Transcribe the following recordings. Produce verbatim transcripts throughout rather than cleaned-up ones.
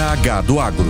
H do Agro.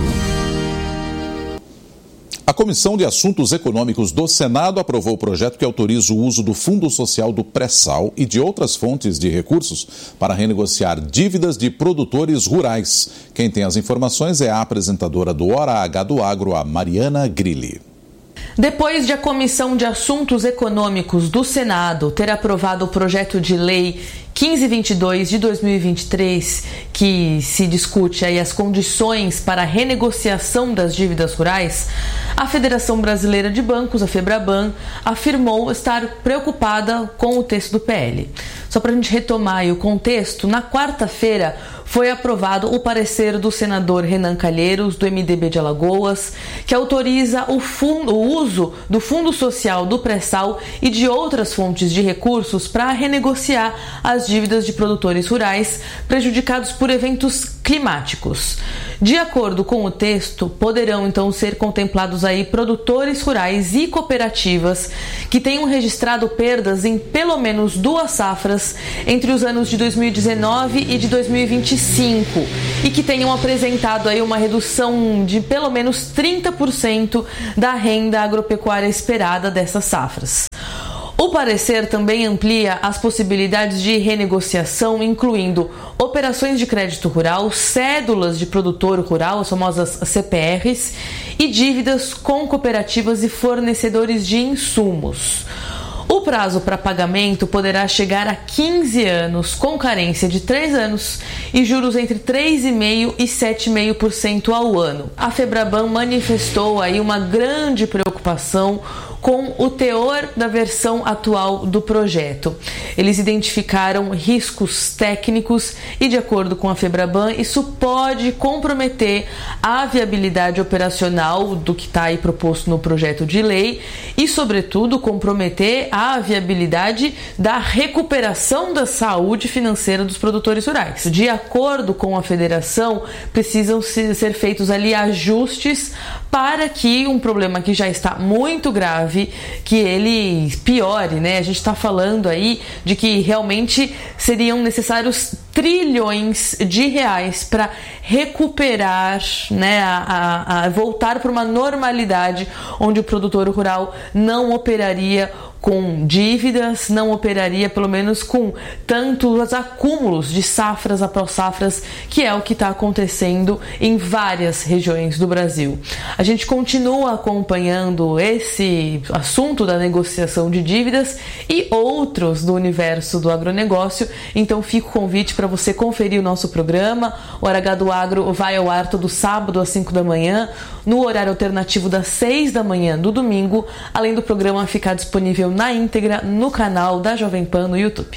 A Comissão de Assuntos Econômicos do Senado aprovou o projeto que autoriza o uso do Fundo Social do Pré-Sal e de outras fontes de recursos para renegociar dívidas de produtores rurais. Quem tem as informações é a apresentadora do Hora H do Agro, a Mariana Grilli. Depois de a Comissão de Assuntos Econômicos do Senado ter aprovado o projeto de lei quinze vinte e dois de dois mil e vinte e três, que se discute aí as condições para a renegociação das dívidas rurais, a Federação Brasileira de Bancos, a FEBRABAN, afirmou estar preocupada com o texto do P L. Só para a gente retomar aí o contexto, na quarta-feira foi aprovado o parecer do senador Renan Calheiros, do M D B de Alagoas, que autoriza o, fundo, o uso do Fundo Social do Pré-Sal e de outras fontes de recursos para renegociar as dívidas de produtores rurais prejudicados por eventos climáticos. De acordo com o texto, poderão então ser contemplados aí produtores rurais e cooperativas que tenham registrado perdas em pelo menos duas safras entre os anos de dois mil e dezenove e de dois mil e vinte e cinco e que tenham apresentado aí uma redução de pelo menos trinta por cento da renda agropecuária esperada dessas safras. O parecer também amplia as possibilidades de renegociação, incluindo operações de crédito rural, cédulas de produtor rural, as famosas C P Rs, e dívidas com cooperativas e fornecedores de insumos. O prazo para pagamento poderá chegar a quinze anos, com carência de três anos e juros entre três vírgula cinco por cento e sete vírgula cinco por cento ao ano. A FEBRABAN manifestou aí uma grande preocupação com o teor da versão atual do projeto. Eles identificaram riscos técnicos e, de acordo com a FEBRABAN, isso pode comprometer a viabilidade operacional do que está aí proposto no projeto de lei e, sobretudo, comprometer a viabilidade da recuperação da saúde financeira dos produtores rurais. De acordo com a federação, precisam ser feitos ali ajustes para que um problema que já está muito grave, que ele piore, né? A gente está falando aí de que realmente seriam necessários trilhões de reais para recuperar, né, a, a, a voltar para uma normalidade onde o produtor rural não operaria com dívidas, não operaria pelo menos com tantos acúmulos de safras após safras, que é o que está acontecendo em várias regiões do Brasil. A gente continua acompanhando esse assunto da negociação de dívidas e outros do universo do agronegócio, então fica o convite para você conferir o nosso programa. O Hora H do Agro vai ao ar todo sábado às cinco da manhã, no horário alternativo das seis da manhã do domingo, além do programa ficar disponível na íntegra no canal da Jovem Pan no YouTube.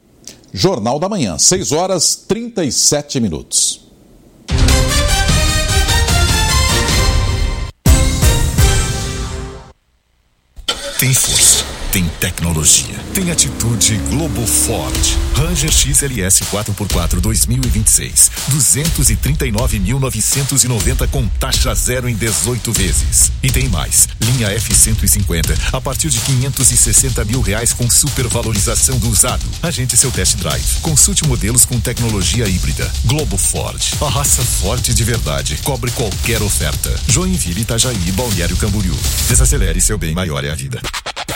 Jornal da Manhã, seis horas e trinta e sete minutos. Tem força, tem tecnologia, tem atitude Globo Ford. Ranger X L S quatro por quatro dois mil e vinte e seis, duzentos e trinta e nove mil novecentos e noventa com taxa zero em dezoito vezes. E tem mais, linha F cento e cinquenta a partir de quinhentos e sessenta mil reais com supervalorização do usado. Agende seu test drive. Consulte modelos com tecnologia híbrida. Globo Ford, a raça forte de verdade. Cobre qualquer oferta. Joinville, Itajaí, Balneário Camboriú. Desacelere, seu bem maior é a vida.